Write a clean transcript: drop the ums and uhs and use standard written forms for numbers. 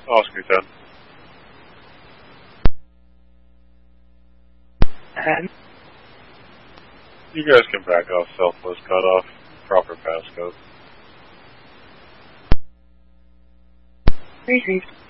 Oscar 10. And You guys can back off Southwest Cutoff. Proper passcode. received.